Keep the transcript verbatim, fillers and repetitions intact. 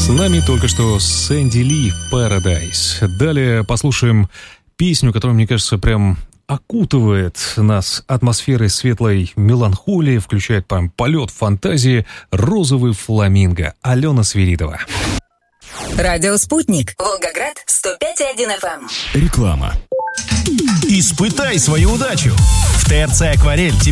С нами только что Сэнди Ли, Paradise. Далее послушаем песню, которая, мне кажется, прям окутывает нас атмосферой светлой меланхолии, включает прям полет фантазии, розовый фламинго. Алена Свиридова. Радио «Спутник». Волгоград, сто пять и один эф эм. Реклама. Испытай свою удачу. В ТРЦ «Акварель»